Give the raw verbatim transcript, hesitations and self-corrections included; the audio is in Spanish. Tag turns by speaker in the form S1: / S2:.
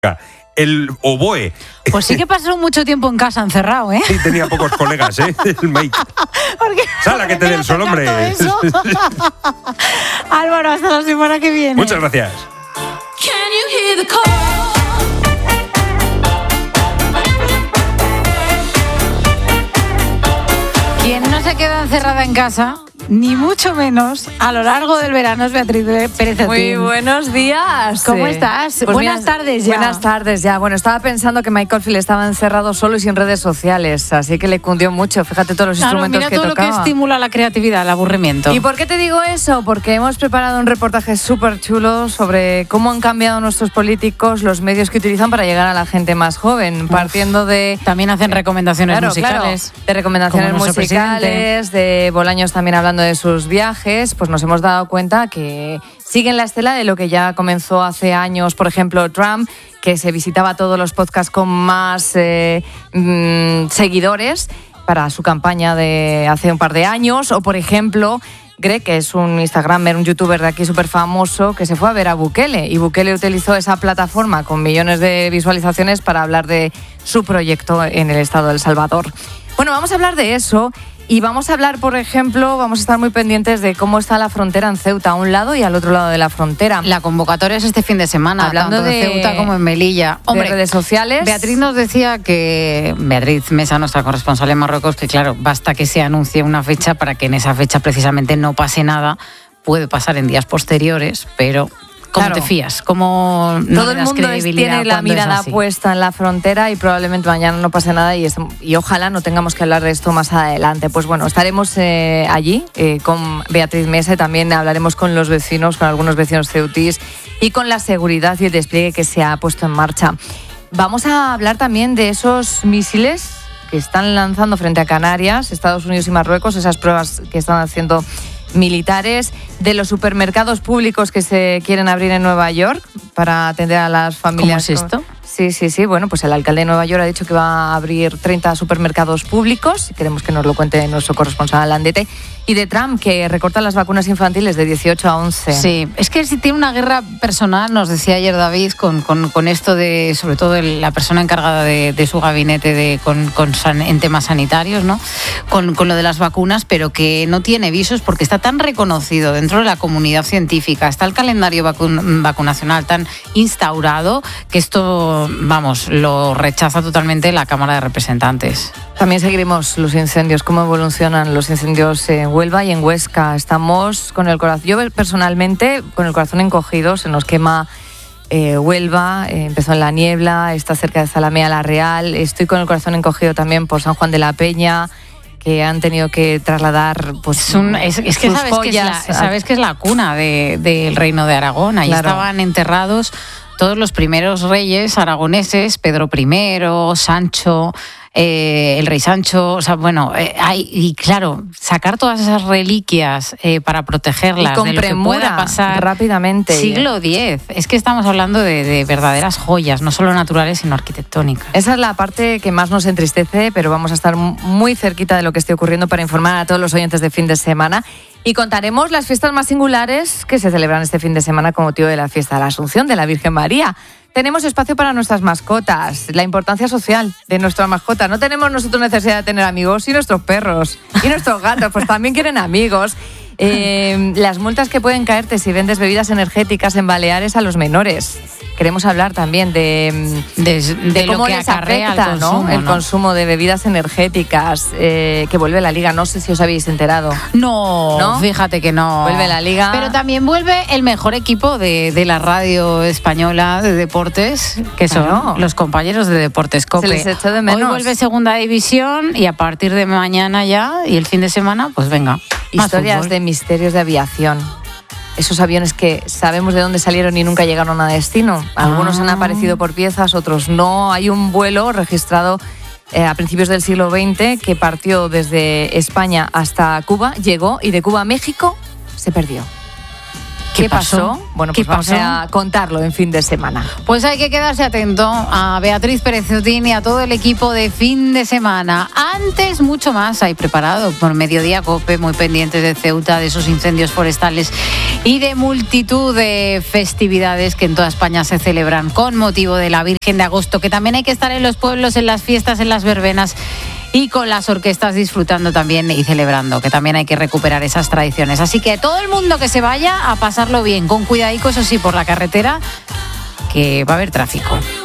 S1: El oboe.
S2: Pues sí que pasó mucho tiempo en casa encerrado, ¿eh?
S1: Sí, tenía pocos colegas, ¿eh? El make.
S2: Porque,
S1: Sala que te dé el sol, hombre.
S2: Álvaro, hasta la semana que viene.
S1: Muchas gracias.
S2: Quien no se queda encerrada en casa, ni mucho menos, a lo largo del verano, es Beatriz Pérez.
S3: Muy buenos días.
S2: ¿Cómo estás?
S3: Pues
S2: buenas
S3: mira,
S2: tardes ya.
S3: Buenas tardes ya. Bueno, estaba pensando que Mike Oldfield estaba encerrado solo y sin redes sociales, así que le cundió mucho. Fíjate todos los
S2: claro,
S3: instrumentos
S2: mira
S3: que
S2: todo
S3: tocaba.
S2: lo que estimula la creatividad, el aburrimiento.
S3: ¿Y por qué te digo eso? Porque hemos preparado un reportaje súper chulo sobre cómo han cambiado nuestros políticos los medios que utilizan para llegar a la gente más joven,
S2: Uf,
S3: partiendo de...
S2: También hacen recomendaciones
S3: claro,
S2: musicales.
S3: Claro, de recomendaciones
S2: como
S3: musicales, de Bolaños también hablando de sus viajes. Pues nos hemos dado cuenta que siguen la estela de lo que ya comenzó hace años, por ejemplo, Trump, que se visitaba todos los podcasts con más eh, mmm, seguidores para su campaña de hace un par de años, o por ejemplo... Greg, que es un instagramer, un youtuber de aquí súper famoso, que se fue a ver a Bukele. Y Bukele utilizó esa plataforma con millones de visualizaciones para hablar de su proyecto en el estado de El Salvador. Bueno, vamos a hablar de eso. Y vamos a hablar, por ejemplo, vamos a estar muy pendientes de cómo está la frontera en Ceuta, a un lado y al otro lado de la frontera.
S2: La convocatoria es este fin de semana,
S3: hablando
S2: tanto de, de Ceuta como en Melilla.
S3: Hombre, de redes sociales.
S2: Beatriz nos decía que, Beatriz Mesa, nuestra corresponsal en Marruecos, que claro, basta que se anuncie una fecha para que en esa fecha precisamente no pase nada. Puede pasar en días posteriores, pero... ¿Cómo
S3: claro.
S2: te fías? ¿Cómo no
S3: Todo el mundo es, tiene la mirada puesta en la frontera y probablemente mañana no pase nada y, es, y ojalá no tengamos que hablar de esto más adelante. Pues bueno, estaremos eh, allí eh, con Beatriz Mesa y también hablaremos con los vecinos, con algunos vecinos ceutís y con la seguridad y el despliegue que se ha puesto en marcha. Vamos a hablar también de esos misiles que están lanzando frente a Canarias, Estados Unidos y Marruecos, esas pruebas que están haciendo militares, de los supermercados públicos que se quieren abrir en Nueva York para atender a las familias.
S2: ¿Cómo es esto?
S3: Sí, sí, sí. Bueno, pues el alcalde de Nueva York ha dicho que va a abrir treinta supermercados públicos. Queremos que nos lo cuente nuestro corresponsal Landete. Y de Trump, que recorta las vacunas infantiles de dieciocho a once.
S2: Sí, es que si tiene una guerra personal, nos decía ayer David, con, con, con esto de, sobre todo el, la persona encargada de, de su gabinete de, con, con san, en temas sanitarios, ¿no? Con, con lo de las vacunas, pero que no tiene visos porque está tan reconocido dentro de la comunidad científica, está el calendario vacun, vacunacional tan instaurado que esto, vamos, lo rechaza totalmente la Cámara de Representantes.
S3: También seguiremos los incendios, cómo evolucionan los incendios en Huelva y en Huesca. Estamos con el corazón, yo personalmente, con el corazón encogido, se nos quema eh, Huelva, eh, empezó en la niebla, está cerca de Zalamea la Real. Estoy con el corazón encogido también por San Juan de la Peña, que han tenido que trasladar pues
S2: es, un, es, es que
S3: sus
S2: sabes
S3: joyas.
S2: Que es la, sabes que es la cuna de, del Reino de Aragón. Ahí claro. Estaban enterrados todos los primeros reyes aragoneses, Pedro primero, Sancho, eh, el rey Sancho, o sea, bueno, eh, hay, y claro, sacar todas esas reliquias eh, para protegerlas
S3: y con
S2: de lo
S3: premura,
S2: que pueda pasar
S3: rápidamente.
S2: Siglo diez, es que estamos hablando de, de verdaderas joyas, no solo naturales, sino arquitectónicas.
S3: Esa es la parte que más nos entristece, pero vamos a estar muy cerquita de lo que esté ocurriendo para informar a todos los oyentes de fin de semana. Y contaremos las fiestas más singulares que se celebran este fin de semana con motivo de la fiesta de la Asunción de la Virgen María. Tenemos espacio para nuestras mascotas, la importancia social de nuestras mascotas. No tenemos nosotros necesidad de tener amigos y nuestros perros y nuestros gatos, pues también quieren amigos. Eh, las multas que pueden caerte si vendes bebidas energéticas en Baleares a los menores. Queremos hablar también de,
S2: de, de,
S3: de
S2: lo
S3: cómo
S2: que
S3: les
S2: acarrea
S3: afecta,
S2: el consumo,
S3: ¿no? El
S2: ¿no?
S3: consumo de bebidas energéticas eh, que vuelve la Liga. No sé si os habéis enterado.
S2: No,
S3: ¿No?
S2: Fíjate que no.
S3: Vuelve la Liga.
S2: Pero también vuelve el mejor equipo de, de la radio española de deportes, que son
S3: claro.
S2: los compañeros de Deportes COPE.
S3: Se les echó de menos.
S2: Hoy vuelve Segunda División y a partir de mañana ya y el fin de semana, pues venga.
S3: Historias de misterios de aviación. Esos aviones que sabemos de dónde salieron y nunca llegaron a destino. Algunos ah. han aparecido por piezas, otros no. Hay un vuelo registrado eh, a principios del siglo veinte que partió desde España hasta Cuba, llegó y de Cuba a México se perdió. ¿Qué pasó? Bueno, pues
S2: ¿Qué
S3: vamos
S2: pasó?
S3: a contarlo en fin de semana.
S2: Pues hay que quedarse atento a Beatriz Pérez Otín y a todo el equipo de fin de semana. Antes, mucho más hay preparado por Mediodía Cope, muy pendientes de Ceuta, de esos incendios forestales y de multitud de festividades que en toda España se celebran con motivo de la Virgen de Agosto, que también hay que estar en los pueblos, en las fiestas, en las verbenas y con las orquestas disfrutando también y celebrando, que también hay que recuperar esas tradiciones. Así que todo el mundo que se vaya a pasarlo bien, con cuidadico, eso sí, por la carretera, que va a haber tráfico.